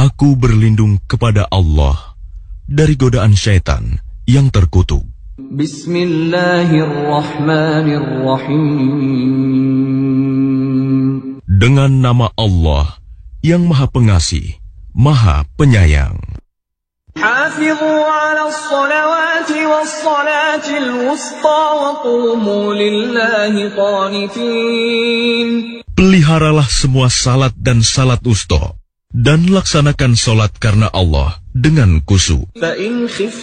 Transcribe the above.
Aku berlindung kepada Allah dari godaan syaitan yang terkutuk. Bismillahirrahmanirrahim. Dengan nama Allah yang Maha Pengasih, Maha Penyayang. Hafizu 'alas salawati was salatil wusta wa qumu lillahi qanitin. Peliharalah semua salat dan salat wusta, dan laksanakan salat karena Allah dengan khusyuk.